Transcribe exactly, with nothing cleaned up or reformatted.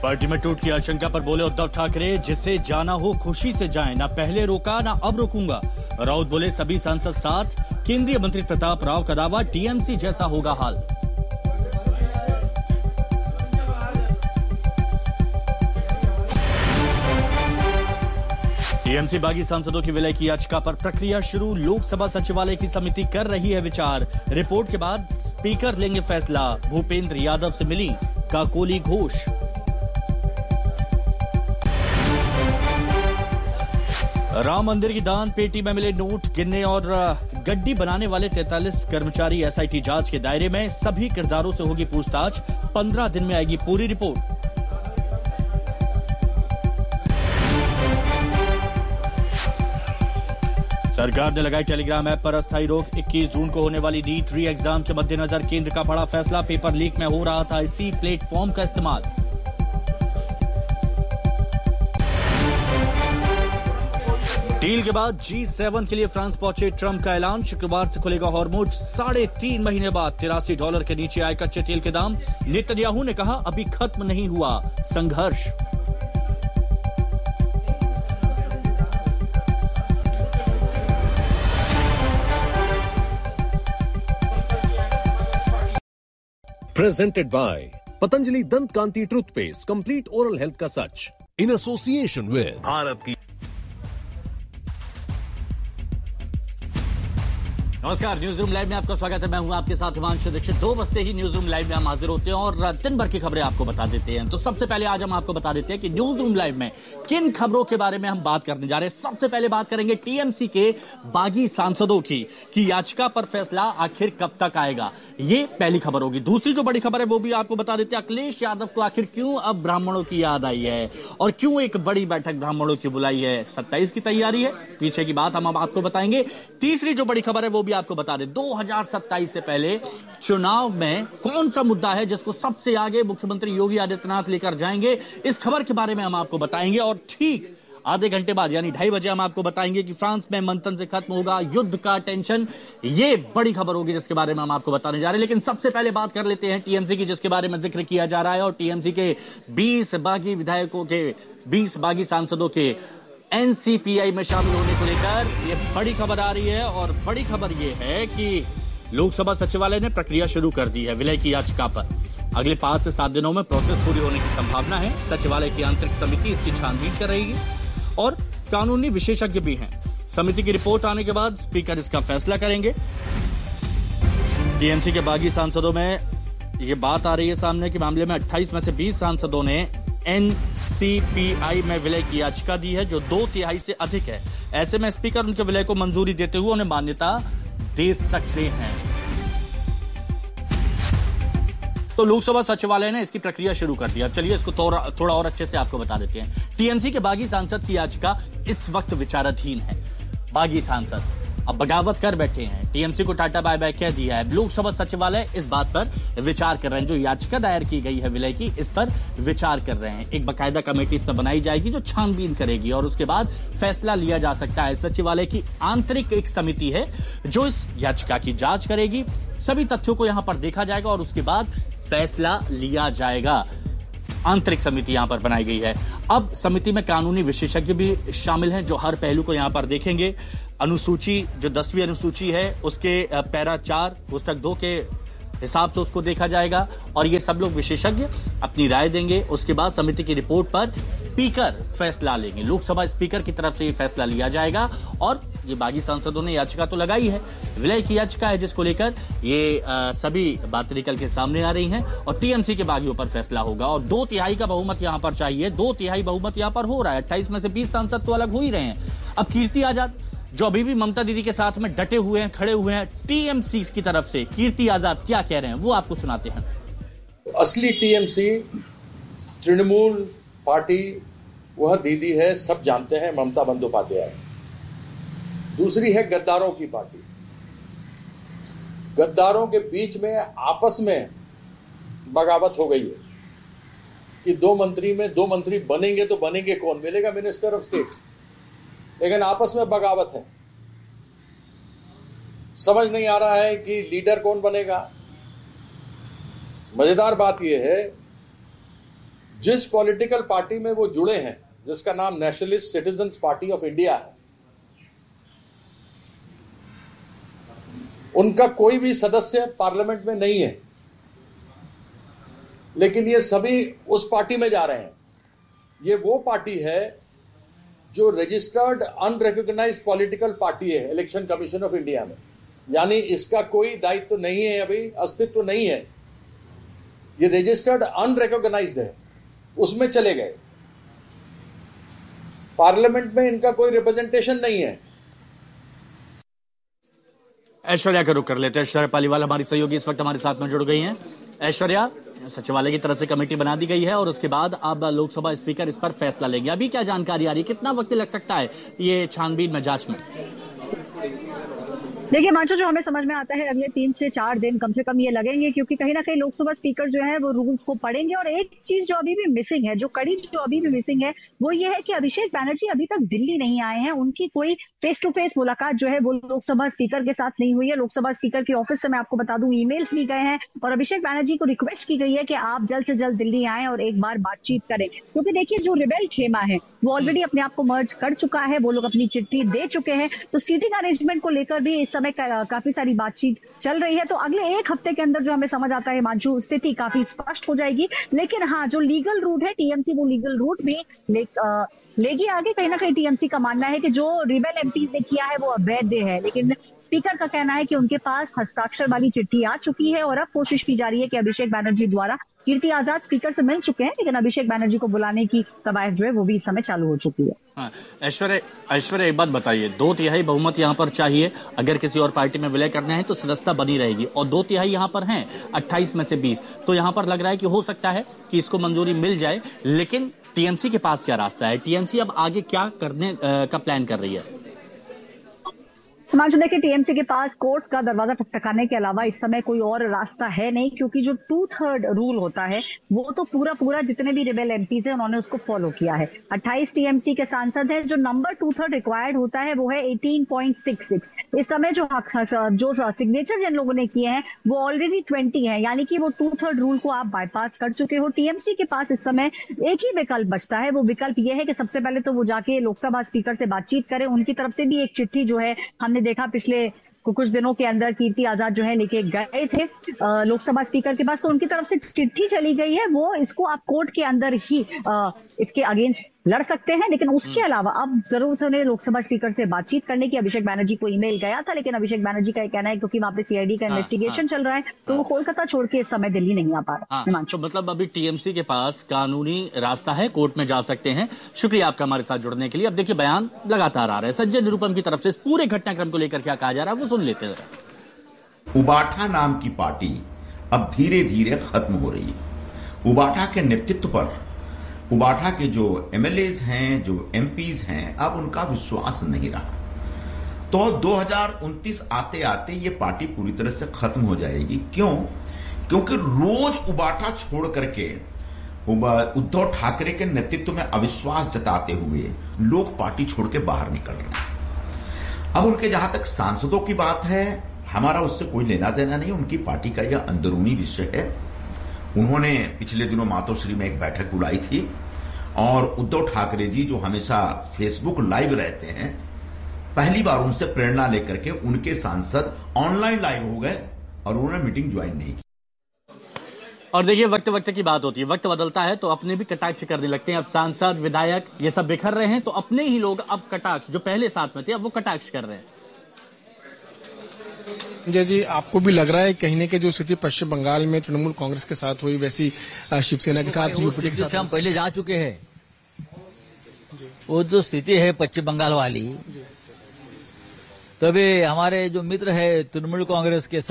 Party में टूट की आशंका पर बोले उद्धव ठाकरे, जिसे जाना हो खुशी से जाएं, ना पहले रोका ना अब रोकूंगा। राउत बोले सभी सांसद साथ। केंद्रीय मंत्री प्रताप राव का दावा, टीएमसी जैसा होगा हाल। टीएमसी बागी सांसदों की विलय की याचिका पर प्रक्रिया शुरू। लोकसभा सचिवालय की समिति कर रही है विचार। रिपोर्ट के बाद स्पीकर लेंगे फैसला। भूपेंद्र यादव से मिली काकोली घोष। राम मंदिर की दान पेटी में मिले नोट गिनने और गड्डी बनाने वाले तैंतालीस कर्मचारी एसआईटी जांच के दायरे में। सभी किरदारों से होगी पूछताछ। पंद्रह दिन में आएगी पूरी रिपोर्ट। सरकार ने लगाई टेलीग्राम ऐप पर अस्थायी रोक। इक्कीस जून को होने वाली नीट री एग्जाम के मद्देनजर केंद्र का बड़ा फैसला। पेपर लीक में हो रहा था इसी प्लेटफॉर्म का इस्तेमाल। डील के बाद जी सेवन के लिए फ्रांस पहुंचे ट्रंप का ऐलान। शुक्रवार से खुलेगा हॉर्मुज। साढ़े तीन महीने बाद तिरासी डॉलर के नीचे आए कच्चे तेल के दाम। नेतन्याहू ने कहा, अभी खत्म नहीं हुआ संघर्ष। Presented by Patanjali Dant Kanti Toothpaste, complete oral health का सच, in association with भारत की। नमस्कार, न्यूज रूम लाइव में आपका स्वागत है। मैं हूं आपके साथ हिमांशु दीक्षित। दो बजते ही न्यूज रूम लाइव में हम हाजिर होते हैं और दिन भर की खबरें आपको बता देते हैं। तो सबसे पहले आज हम आपको बता देते हैं कि न्यूज रूम लाइव में किन खबरों के बारे में हम बात करने जा रहे हैं। सबसे पहले बात करेंगे टीएमसी के बागी सांसदों की कि याचिका पर फैसला आखिर कब तक आएगा। ये पहली खबर होगी। दूसरी जो बड़ी खबर है वो भी आपको बता देते हैं। अखिलेश यादव को आखिर क्यों अब ब्राह्मणों की याद आई है और क्यों एक बड़ी बैठक ब्राह्मणों की बुलाई है। सत्ताईस की तैयारी है, पीछे की बात हम अब आपको बताएंगे। तीसरी जो बड़ी खबर है वो भी आपको बता दें। दो हजार सत्ताईस से पहले चुनाव में कौन सा मुद्दा है जिसको सबसे आगे मुख्यमंत्री योगी आदित्यनाथ लेकर जाएंगे, इस खबर के बारे में हम आपको बताएंगे। और ठीक आधे घंटे बाद यानी ढाई बजे हम आपको बताएंगे कि फ्रांस में मंथन से खत्म होगा युद्ध का टेंशन। ये बड़ी खबर होगी जिसके बारे में हम आपको बताने जा रहे हैं। लेकिन सबसे पहले बात कर लेते हैं टीएमसी की, जिसके बारे में जिक्र किया जा रहा है। और टीएमसी के बीस बागी विधायकों के बीस बागी सांसदों के एनसीपीआई में शामिल होने को लेकर ये बड़ी खबर आ रही है। और बड़ी खबर ये है कि लोकसभा सचिवालय ने प्रक्रिया शुरू कर दी है विलय की याचिका पर। अगले पांच से सात दिनों में प्रोसेस पूरी होने की संभावना है। सचिवालय की आंतरिक समिति इसकी छानबीन कर रही है और कानूनी विशेषज्ञ भी हैं। समिति की रिपोर्ट आने के बाद स्पीकर इसका फैसला करेंगे। टीएमसी के बागी सांसदों में यह बात आ रही है सामने कि मामले में अट्ठाईस में से बीस सांसदों ने एनसीपीआई में विलय की याचिका दी है, जो दो तिहाई से अधिक है। ऐसे में स्पीकर उनके विलय को मंजूरी देते हुए उन्हें मान्यता दे सकते हैं। तो लोकसभा सचिवालय ने इसकी प्रक्रिया शुरू कर दी। अब चलिए इसको थोड़ा थोड़ा और अच्छे से आपको बता देते हैं। टीएमसी के बागी सांसद की याचिका इस वक्त विचाराधीन है। बागी सांसद अब बगावत कर बैठे हैं, टीएमसी को टाटा बाय बाय कह दिया है। लोकसभा सचिवालय इस बात पर विचार कर रहे हैं। जो याचिका दायर की गई है विलय की, इस पर विचार कर रहे हैं। एक बाकायदा कमेटी इसमें बनाई जाएगी जो छानबीन करेगी और उसके बाद फैसला लिया जा सकता है। सचिवालय की आंतरिक एक समिति है जो इस याचिका की जांच करेगी। सभी तथ्यों को यहां पर देखा जाएगा और उसके बाद फैसला लिया जाएगा। आंतरिक समिति यहां पर बनाई गई है। अब समिति में कानूनी विशेषज्ञ भी शामिल हैं जो हर पहलू को यहां पर देखेंगे। अनुसूची जो दसवीं अनुसूची है उसके पैरा चार पुस्तक दो के हिसाब से उसको देखा जाएगा और ये सब लोग विशेषज्ञ अपनी राय देंगे। उसके बाद समिति की रिपोर्ट पर स्पीकर फैसला लेंगे। लोकसभा स्पीकर की तरफ से ये फैसला लिया जाएगा। और ये बागी सांसदों ने याचिका तो लगाई है, विलय की याचिका है, जिसको लेकर ये आ, सभी बातें निकल के सामने आ रही हैं और टीएमसी के बागियों पर फैसला होगा। और दो तिहाई का बहुमत यहां पर चाहिए। दो तिहाई बहुमत यहां पर हो रहा है। अट्ठाईस में से बीस सांसद तो अलग हो ही रहे हैं। अब कीर्ति आजाद जो अभी भी ममता दीदी के साथ में डटे हुए हैं, खड़े हुए हैं, टीएमसी की तरफ से कीर्ति आजाद क्या कह रहे हैं वो आपको सुनाते हैं। असली टीएमसी तृणमूल पार्टी वह दीदी है, सब जानते हैं, ममता बंदोपाध्याय। दूसरी है गद्दारों की पार्टी। गद्दारों के बीच में आपस में बगावत हो गई है कि दो मंत्री में दो मंत्री बनेंगे तो बनेंगे कौन, मिलेगा मिनिस्टर ऑफ स्टेट, लेकिन आपस में बगावत है। समझ नहीं आ रहा है कि लीडर कौन बनेगा। मजेदार बात यह है, जिस पॉलिटिकल पार्टी में वो जुड़े हैं, जिसका नाम nationalist citizens party of India है, उनका कोई भी सदस्य पार्लियामेंट में नहीं है, लेकिन ये सभी उस पार्टी में जा रहे हैं। ये वो पार्टी है जो रजिस्टर्ड अनरिकॉग्नाइज्ड पॉलिटिकल पार्टी है इलेक्शन कमीशन ऑफ इंडिया में, यानी इसका कोई दायित्व तो नहीं है, अभी अस्तित्व तो नहीं है, ये रजिस्टर्ड अनरिकॉग्नाइज्ड है, उसमें चले गए। पार्लियामेंट में इनका कोई रिप्रेजेंटेशन नहीं है। ऐश्वर्या का रुख कर लेते हैं। ऐश्वर्या पालीवाल हमारी सहयोगी इस वक्त हमारे साथ में जुड़ गई हैं। ऐश्वर्या, सचिवालय की तरफ से कमेटी बना दी गई है और उसके बाद अब लोकसभा स्पीकर इस पर फैसला लेंगे। अभी क्या जानकारी आ रही है, कितना वक्त लग सकता है ये छानबीन में, जांच में? देखिए मांचो, जो हमें समझ में आता है अगले तीन से चार दिन कम से कम ये लगेंगे, क्योंकि कहीं ना कहीं लोकसभा स्पीकर जो है वो रूल्स को पढ़ेंगे। और एक चीज जो अभी भी मिसिंग है, जो कड़ी जो अभी भी मिसिंग है, वो ये है कि अभिषेक बैनर्जी अभी तक दिल्ली नहीं आए हैं। उनकी कोई फेस टू फेस मुलाकात जो है वो लोकसभा स्पीकर के साथ नहीं हुई है। लोकसभा स्पीकर के ऑफिस से मैं आपको बता दूं ईमेल्स भी गए हैं और अभिषेक बैनर्जी को रिक्वेस्ट की गई है कि आप जल्द से जल्द दिल्ली आए और एक बार बातचीत करें, क्योंकि देखिए जो रिबेल खेमा है वो ऑलरेडी अपने आप को मर्ज कर चुका है, वो लोग अपनी चिट्ठी दे चुके हैं। तो सीटिंग अरेंजमेंट को लेकर भी इस समय का, काफी सारी बातचीत चल रही है। तो अगले एक हफ्ते के अंदर जो हमें समझ आता है मांझू, स्थिति काफी स्पष्ट हो जाएगी। लेकिन हाँ, जो लीगल रूट है टीएमसी, वो लीगल रूट भी ले, आ, लेगी आगे। कहीं ना कहीं टीएमसी का मानना है कि जो रिबेल एमपीज ने किया है वो अवैध है, लेकिन स्पीकर का कहना है कि उनके पास हस्ताक्षर वाली चिट्ठी आ चुकी है और अब कोशिश की जा रही है कि अभिषेक बैनर्जी द्वारा, कीर्ति आजाद स्पीकर से मिल चुके हैं, लेकिन अभिषेक बैनर्जी को बुलाने की कवायद जो है वो भी इस समय चालू हो चुकी है। हाँ, ऐश्वर्या ऐश्वर्या एक बात बताइए, दो तिहाई बहुमत यहाँ पर चाहिए, अगर किसी और पार्टी में विलय करना है तो सदस्यता बनी रहेगी, और दो तिहाई यहाँ पर हैं अट्ठाईस में से बीस, तो यहाँ पर लग रहा है कि हो सकता है कि इसको मंजूरी मिल जाए। लेकिन टीएमसी के पास क्या रास्ता है? टीएमसी अब आगे क्या करने आ, का प्लान कर रही है? हिमांशु, देखिए टीएमसी के पास कोर्ट का दरवाजा ठकठकाने के अलावा इस समय कोई और रास्ता है नहीं, क्योंकि जो टू थर्ड रूल होता है वो तो पूरा पूरा जितने भी रिबेल एमपीज है उन्होंने उसको फॉलो किया है। अट्ठाईस टीएमसी के सांसद हैं, जो नंबर टू थर्ड रिक्वायर्ड होता है वो है अठारह पॉइंट सिक्स सिक्स। इस समय जो जो सिग्नेचर जिन लोगों ने किए हैं वो ऑलरेडी ट्वेंटी है, यानी कि वो टू थर्ड रूल को आप बाईपास कर चुके हो। टीएमसी के पास इस समय एक ही विकल्प बचता है, वो विकल्प ये है कि सबसे पहले तो वो जाके लोकसभा स्पीकर से बातचीत करें। उनकी तरफ से भी एक चिट्ठी जो है हमने देखा पिछले कुछ दिनों के अंदर कीर्ति आजाद जो है लेके गए थे लोकसभा स्पीकर के पास, तो उनकी तरफ से चिट्ठी चली गई है। वो इसको आप कोर्ट के अंदर ही आ, इसके अगेंस्ट लड़ सकते हैं, लेकिन उसके अलावा अब जरूरत है लोकसभा स्पीकर से बातचीत करने की। अभिषेक बैनर्जी को ईमेल गया था, लेकिन अभिषेक बैनर्जी का कहना है क्योंकि वहां पे सीआईडी का इन्वेस्टिगेशन हाँ, चल रहा है, तो वो कोलकाता छोड़ के इस समय दिल्ली नहीं आ पा रहा। हाँ, तो मतलब अभी टीएमसी के पास कानूनी रास्ता है, कोर्ट में जा सकते हैं। शुक्रिया आपका हमारे साथ जुड़ने के लिए। अब देखिए बयान लगातार आ रहा है संजय निरुपम की तरफ से, इस पूरे घटनाक्रम को लेकर क्या कहा जा रहा है वो सुन लेते हैं। उबाठा नाम की पार्टी अब धीरे धीरे खत्म हो रही है। उबाठा के नेतृत्व पर उबाठा के जो एमएलएज हैं, जो एमपीज हैं, अब उनका विश्वास नहीं रहा। तो दो हज़ार उनतीस आते आते ये पार्टी पूरी तरह से खत्म हो जाएगी। क्यों? क्योंकि रोज उबाठा छोड़ करके उद्धव ठाकरे के नेतृत्व में अविश्वास जताते हुए लोग पार्टी छोड़ के बाहर निकल रहे हैं। अब उनके जहां तक सांसदों की बात है, हमारा उससे कोई लेना देना नहीं, उनकी पार्टी का यह अंदरूनी विषय है। उन्होंने पिछले दिनों मातोश्री में एक बैठक बुलाई थी और उद्धव ठाकरे जी जो हमेशा फेसबुक लाइव रहते हैं, पहली बार उनसे प्रेरणा लेकर के उनके सांसद ऑनलाइन लाइव हो गए और उन्होंने मीटिंग ज्वाइन नहीं की। और देखिए वक्त वक्त की बात होती है, वक्त बदलता है तो अपने भी कटाक्ष करने लगते हैं। अब सांसद विधायक ये सब बिखर रहे हैं, तो अपने ही लोग अब कटाक्ष, जो पहले साथ में थे अब वो कटाक्ष कर रहे हैं। जय जी, आपको भी लग रहा है कहीं न कहीं जो स्थिति पश्चिम बंगाल में तृणमूल कांग्रेस के साथ हुई वैसी शिवसेना के साथ, यूपीए के साथ हम पहले जा चुके हैं, वो जो स्थिति है पश्चिम बंगाल वाली, तभी हमारे जो मित्र है तृणमूल कांग्रेस के